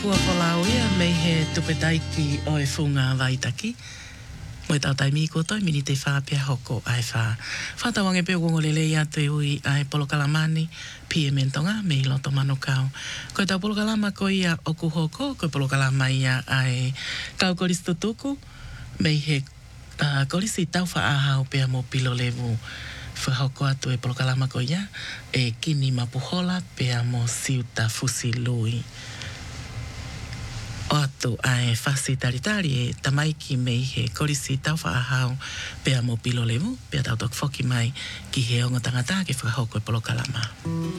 Ua whalau ia mei he tupetaiki o e whunga waitaki. Mo e tautai mi koutou, mini te whapia hoko ai wha. Whatawange peo gongolele ia te ui ai Polokalamani, pie mentonga, mei loto manukau. Ko e tau Polokalama ko ia o kuhoko, ko e Polokalama ia ai kaukorisi tutuku, mei he korisi tau whaahau pia mo pilo levu. Whahoko atu e Polokalama ko ia, e kini mapuhola pia mo siuta fusi lui. O atu ai whasi taritari e tamaiki mei he korisi tau whaahau pia mo pilo levu, pia tau tok whoki mai ki he onga tangata ke whakahoko e Polokalama.